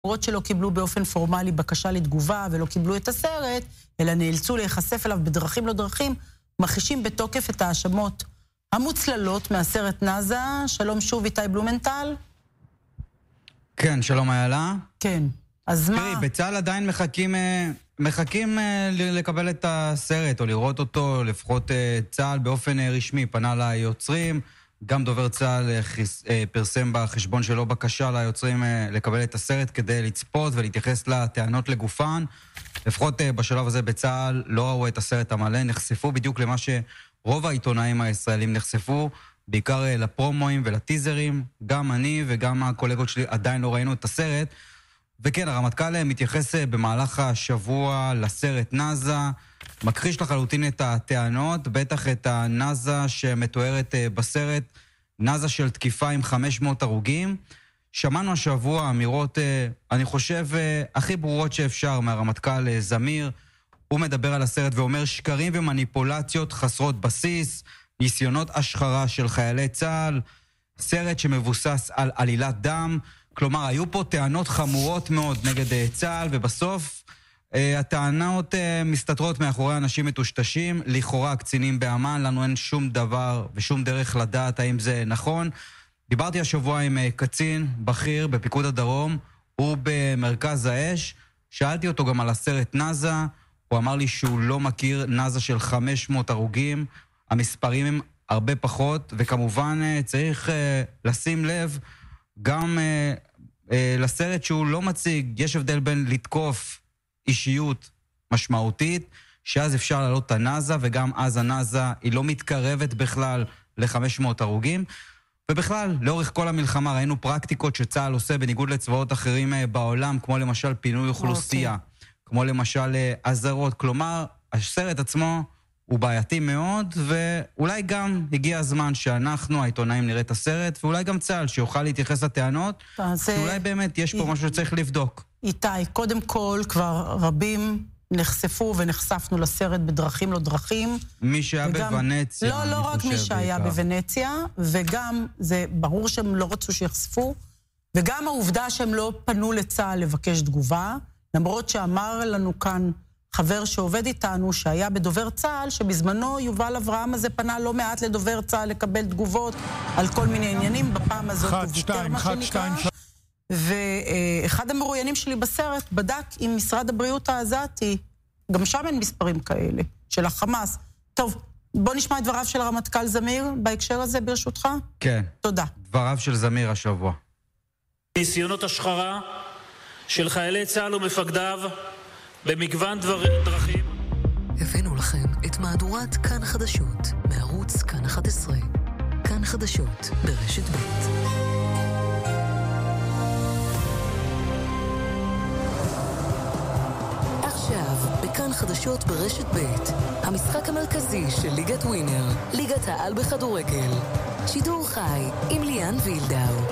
למרות שלא קיבלו באופן פורמלי בקשה לתגובה ולא קיבלו את הסרט, אלא נאלצו להיחשף אליו בדרכים לא דרכים, מכחישים בתוקף את האשמות המוצללות מהסרט נאזה. שלום שוב, איתי בלומנטל. כן, שלום איילה. כן, אז מה? תראי, בצה"ל עדיין מחכים לקבל את הסרט או לראות אותו. לפחות צה"ל באופן רשמי פנה ליוצרים, גם דובר צה"ל פרסם בחשבון שלו בקשה ליוצרים לקבל את הסרט כדי לצפות ולהתייחס לטענות לגופן. לפחות בשלב הזה בצה"ל לא ראו את הסרט המלא, נחשפו בדיוק למה שרוב העיתונאים הישראלים נחשפו, בעיקר לפרומואים ולטיזרים. גם אני וגם הקולגות שלי עדיין לא ראינו את הסרט. וכן, הרמטכ"ל מתייחס במהלך השבוע לסרט נאזה, מכחיש לחלוטין את הטענות, בטח את הנאזה שמתוארת בסרט, נאזה של תקיפה עם 500 הרוגים. שמענו השבוע אמירות, אני חושב, הכי ברורות שאפשר מהרמטכ"ל זמיר. הוא מדבר על הסרט ואומר שקרים ומניפולציות חסרות בסיס, ניסיונות השחרה של חיילי צה"ל, סרט שמבוסס על עלילת דם. כלומר, היו פה טענות חמורות מאוד נגד צה"ל, ובסוף הטענות מסתתרות מאחורי אנשים מטושטשים, לכאורה קצינים באמן. לנו אין שום דבר ושום דרך לדעת האם זה נכון. דיברתי השבוע עם קצין בכיר בפיקוד הדרום, הוא במרכז האש, שאלתי אותו גם על הסרט נאזה, הוא אמר לי שהוא לא מכיר נאזה של 500 הרוגים, המספרים הם הרבה פחות, וכמובן צריך לשים לב גם לסרט שהוא לא מציג. יש הבדל בין לתקוף אישיות משמעותית, שאז אפשר לעלות את הנאזה, וגם אז הנאזה היא לא מתקרבת בכלל ל-500 הרוגים. ובכלל, לאורך כל המלחמה ראינו פרקטיקות שצה"ל עושה בניגוד לצבאות אחרים בעולם, כמו למשל פינוי אוכלוסייה, כמו למשל עזרות. כלומר, הסרט עצמו הוא בעייתי מאוד, ואולי גם הגיע הזמן שאנחנו, העיתונאים, נראה את הסרט, ואולי גם צה"ל שיוכל להתייחס לטענות, שאולי באמת יש פה משהו שצריך לבדוק. איתי, קודם כל כבר רבים נחשפו ונחשפנו לסרט בדרכים לא דרכים. מי שהיה בוונציה, לא רק מי שהיה בוונציה, וגם זה ברור שהם לא רצו שיחשפו, וגם העובדה שהם לא פנו לצה"ל לבקש תגובה, למרות שאמר לנו כאן חבר שעובד איתנו, שהיה בדובר צה"ל, שבזמנו יובל אברהם הזה פנה לא מעט לדובר צה"ל לקבל תגובות על כל מיני עניינים, בפעם הזאת הוא ויתר מה שנקרא. ואחד המרואיינים שלי בסרט בדק עם משרד הבריאות העזתי, גם שם אין מספרים כאלה, של החמאס. טוב, בוא נשמע את דבריו של הרמטכ"ל זמיר בהקשר הזה ברשותך. כן. תודה. דבריו של זמיר השבוע. ניסיונות השחרה של חיילי צה"ל ומפקדיו במגוון דרכים. הבאנו לכם את מהדורת כאן חדשות מערוץ כאן 11. כאן חדשות ברשת ב'. עכשיו בכאן חדשות ברשת ב', המשחק המרכזי של ליגת ווינר, ליגת העל בכדורגל. שידור חי עם ליאן וילדאו.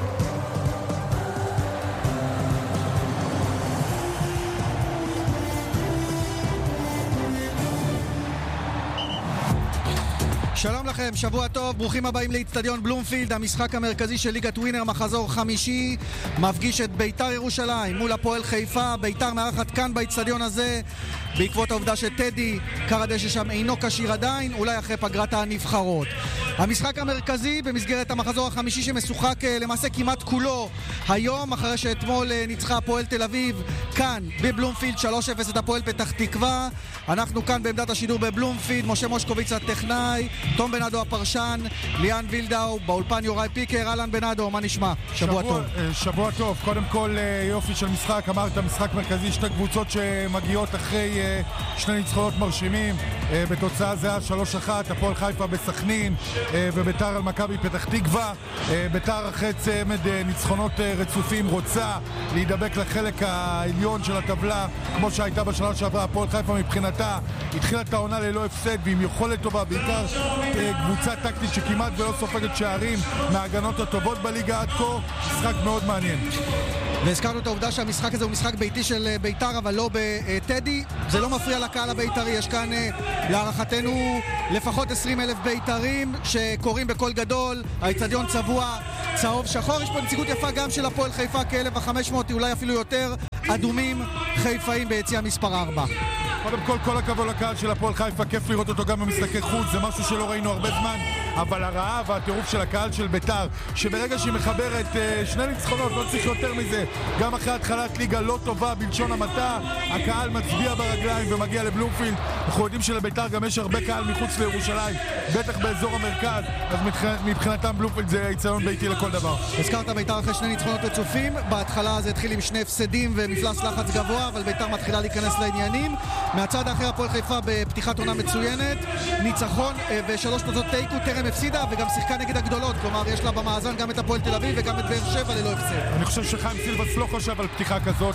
שלום לכם, שבוע טוב, ברוכים הבאים לאצטדיון בלומפילד, המשחק המרכזי של ליגת ווינר, מחזור חמישי, מפגיש את ביתר ירושלים מול הפועל חיפה. ביתר מארחת כאן באצטדיון הזה בעקבות העובדה שטדי קרדשא שם אינו כשיר עדיין, אולי אחרי פגרת הנבחרות. המשחק המרכזי במסגרת המחזור החמישי שמשוחק למעשה כמעט כולו היום, אחרי שאתמול ניצחה הפועל תל אביב כאן בבלומפילד 3-0 את הפועל פתח תקווה. אנחנו כאן בעמדת השידור בבלומפילד, משה מושקוביץ הטכנאי, תום בנאדו הפרשן, ליאן וילדאו, באולפן יוראי פיקר. אהלן בנאדו, מה נשמע? שבוע טוב. שבוע טוב, קודם כל יופי של משחק, אמרת משחק מרכזי, שתי קבוצות שמגיעות אחרי שני ניצחונות מרשימים, בתוצאה זהה 3-1, הפועל חיפה בסכנין וביתר על מכבי פתח תקווה. ביתר אחרי צמד ניצחונות רצופים רוצה להידבק לחלק העליון של הטבלה כמו שהייתה בשנה שעברה. הפועל חיפה מבחינתה התחילה את העונה ללא הפסד ועם יכולת טובה, בעיקר קבוצה טקטית שכמעט ולא סופגת שערים מההגנות הטובות בליגה עד כה. משחק מאוד מעניין. והזכרנו את העובדה שהמשחק הזה הוא משחק ביתי של ביתר, אבל לא בטדי. זה לא מפריע לקהל הביתרי. יש כאן להערכתנו לפחות 20,000 ביתרים שקוראים בקול גדול. האצטדיון צבוע צהוב שחור. יש פה נציגות יפה גם של הפועל חיפה, כ-1,500, אולי אפילו יותר, אדומים חיפאים ביציאה מספר 4. קודם כל הכבוד לקהל של הפועל חיפה, כיף לראות אותו גם במשחקי חוץ, זה משהו שלא ראינו הרבה זמן, אבל הרעב והטירוף של הקהל של ביתר, שברגע שהיא מחברת שני ניצחונות, לא צריך יותר מזה, גם אחרי התחלת ליגה לא טובה בלשון המעטה, הקהל מצביע ברגליים ומגיע לבלומפילד. אנחנו יודעים שלביתר גם יש הרבה קהל מחוץ לירושלים, בטח באזור המרכז, אז מבחינתם בלומפילד זה אצטדיון ביתי לכל דבר. הזכרת ביתר אחרי שני ניצחונות רצופים, בהתחלה זה התחיל עם שני הפסדים ומפלס לחץ גבוה, אבל ביתר מתחילה להיכנס לעניינים. מהצד האחר הפועל חיפה בפתיחת עונה מצוינת, ניצחון ושלוש תוצאות תיקו, טרם הפסידה וגם שיחקה נגד הגדולות, כלומר יש לה במאזן גם את הפועל תל אביב וגם את באר שבע ללא הפסד. אני חושב שחיים סילבס לא חשב על פתיחה כזאת,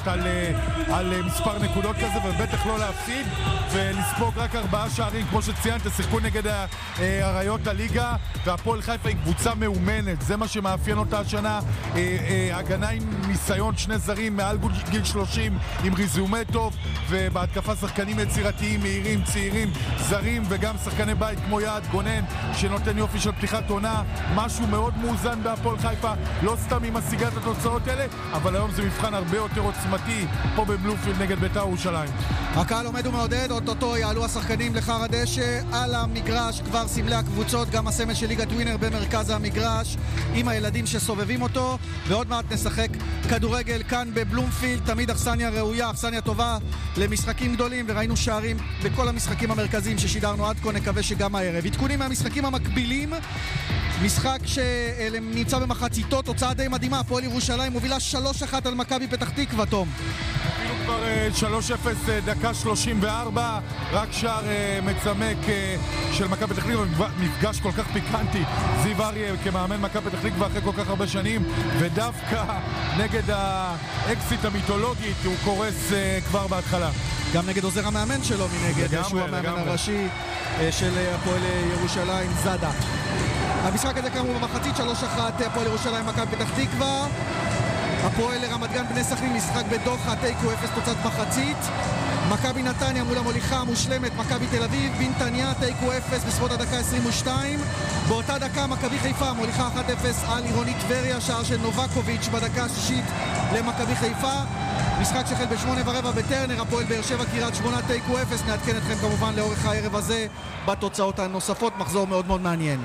על מספר נקודות כזה, ובטח לא להפסיד ולספוג רק 4 שערים, כמו שציינת, שיחקו נגד הריות הליגה, והפועל חיפה היא קבוצה מאומנת, זה מה שמאפיין אותה השנה, הגנה עם ניסיון, שני זרים מעל גיל 30 עם ריזומה טוב, ובהתקפה שחקנים יצירתיים, מהירים, צעירים, זרים, וגם שחקני בית כמו יעד גונן שנותן יופי של פתיחת עונה, משהו מאוד מאוזן בהפועל חיפה, לא סתם היא משיגה את התוצאות האלה, אבל היום זה מבחן הרבה יותר עוצמתי פה בבלומפילד נגד בית"ר ירושלים. הקהל עומד ומעודד, אוטוטו יעלו השחקנים לחר הדשא, על המגרש כבר סמלי הקבוצות, גם הסמל של ליגת ווינר במרכז המגרש עם הילדים שסובבים אותו, ועוד מעט נשחק כדורגל כאן בבלומפילד, תמיד אכסניה ראויה, אכסניה טובה למשחקים גדולים, וראינו שערים בכל המשחקים המרכזיים ששידרנו עד כה, נקווה שגם הערב. עדכונים מהמשחקים המקבילים, משחק שנמצא במחציתו, תוצאה די מדהימה, הפועל ירושלים מובילה 3-1 על מכבי פתח תקווה, תום. אפילו כבר 3-0 דקה 34, רק שער מצמק של מכבי פתח תקווה, מפגש כל כך פיקנטי, זיו אריה כמאמן מכבי פתח תקווה אחרי כל כך הרבה שנים, ודווקא נגד האקסיט המיתולוגית הוא קורס כבר בהתחלה. גם נגד עוזר המאמן שלו מנגד, שהוא המאמן הראשי של הפועל ירושלים, זאדה. המשחק הזה כאמור במחצית 3-1 הפועל ירושלים מכבי פתח תקווה. הפועל רמת גן בני סכנין משחק בדוחה, תיקו 0 תוצאת מחצית. מכבי נתניה מול המוליכה המושלמת מכבי תל אביב, בנתניה תיקו 0 בסביבות הדקה 22. באותה דקה מכבי חיפה מוליכה 1-0 על עירונית טבריה, שער של נובקוביץ' בדקה השישית למכבי חיפה. משחק שחל ב8:15 בטרנר, הפועל באר שבע קריית שמונה תיקו 0. נעדכן אתכם כמובן לאורך הערב הזה בתוצאות הנוספות, מחזור מאוד מאוד מעניין.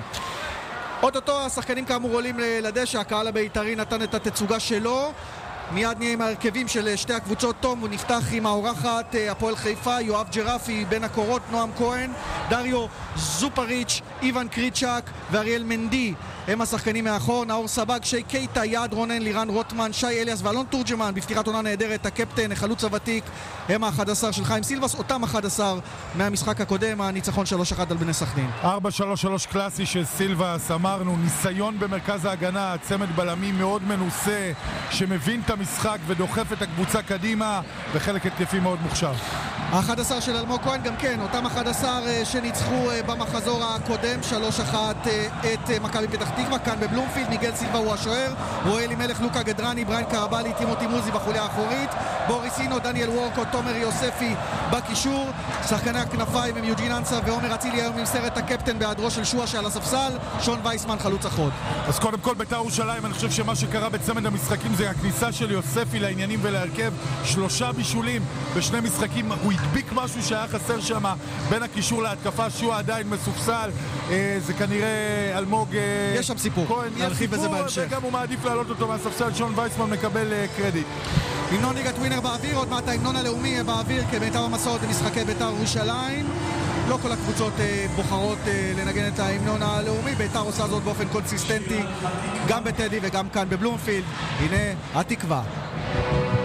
אוטוטו השחקנים כאמור עולים לדשא, הקהל הבית"רי נתן את התצוגה שלו. מיד נהיה עם ההרכבים של שתי הקבוצות. תום, הוא נפתח עם האורחת הפועל חיפה, יואב ג'רפי בין הקורות, נועם כהן, דריו זופריץ', איוון קריצ'ק ואריאל מנדי הם השחקנים מאחור. נאור סבג, שי קייטה, יעד רונן, לירן רוטמן, שי אליאס ואלון תורג'מן בפתיחת עונה נהדרת, הקפטן, החלוץ הוותיק, הם ה-11 של חיים סילבס, אותם 11 מהמשחק הקודם, הניצחון 3-1 על בני סכנין. 4-3-3 קלאסי של סילבס, אמרנו, ניסיון במרכז ההגנה, צמד בלמים מאוד מנוסה שמבין את המשחק ודוחף את הקבוצה קדימה, וחלק התקפי מאוד מוכשר. ה-11 של אלמוג כהן גם כן, אותם 11 שניצחו במחזור הקודם 3-1 את מכבי פתח תקווה, כאן בבלומפילד. מיגל סילבה הוא השוער, רואלי מלך, לוקה גדרני, בריין קרבלי, טימותי מוזי בחוליה האחורית, בוריס אינו, דניאל וורקו, תומר יוספי בקישור. שחקני הכנפיים הם יוג'ין אנסה ועומר אצילי, היום נמסר את הקפטן בהיעדרו של שואה שעל הספסל, שון וייסמן חלוץ החוד. אז קודם כל בית"ר ירושלים, אני חושב שמה שקרה בצמד המשחקים זה הכניסה של יוספי לעניינים ולהרכב, 3 בישולים בשני משחקים, הוא הדביק משהו שהיה חסר שם בין הקישור להתקפה. שואה עדיין מסופסל, זה כנראה אלמוג יש שם סיפור, נרחיב בזה בהמשך, וגם הוא מעדיף לעלות אותו מהספסל. שון וייסמן מקבל קרדיט. המנון ליגת ווינר באוויר, עוד מעט ההמנון הלאומי באוויר כמיטב המסורת במשחקי בית"ר ירושלים. לא כל הקבוצות בוחרות לנגן את ההמנון הלאומי, בית"ר עושה זאת באופן קונסיסטנטי גם בטדי וגם כאן בבלומפילד. הנה התקווה.